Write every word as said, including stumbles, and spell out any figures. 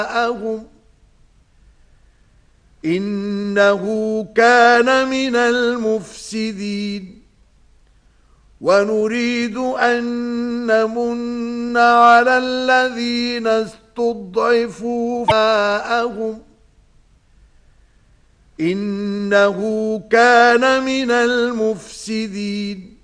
أهم إنه كان من المفسدين ونريد أن نمن على الذين استضعفوا فاءهم إنه كان من المفسدين